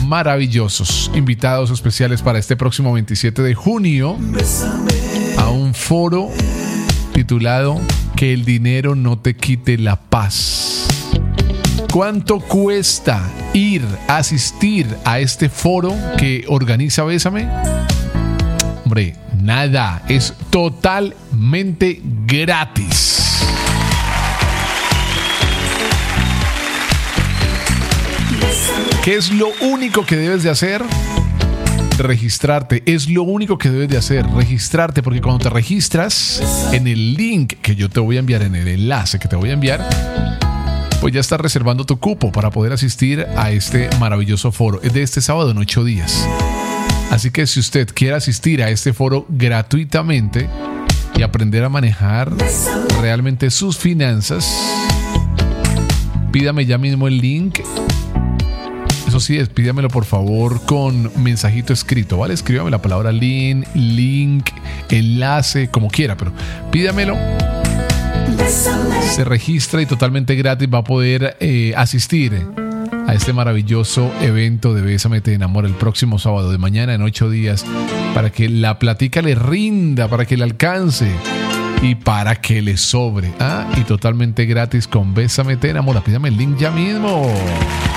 maravillosos invitados especiales para este próximo 27 de junio a un foro titulado Que el dinero no te quite la paz. ¿Cuánto cuesta asistir a este foro que organiza Bésame? Hombre, nada, es totalmente gratis. ¿Qué es lo único que debes de hacer? Registrarte. Es lo único que debes de hacer, registrarte, porque cuando te registras en el link que yo te voy a enviar, en el enlace que te voy a enviar, pues ya estás reservando tu cupo para poder asistir a este maravilloso foro. Es de este sábado en 8 días. Así que si usted quiere asistir a este foro gratuitamente y aprender a manejar realmente sus finanzas, pídame ya mismo el link. Eso sí, pídamelo por favor con mensajito escrito, ¿vale? Escríbame la palabra link, enlace, como quiera, pero pídamelo. Se registra y totalmente gratis va a poder asistir a este maravilloso evento de Bésame Te Enamora el próximo sábado de mañana en 8 días, para que la platica le rinda, para que le alcance y para que le sobre. Y totalmente gratis con Bésame Te Enamora. Pídame el link ya mismo.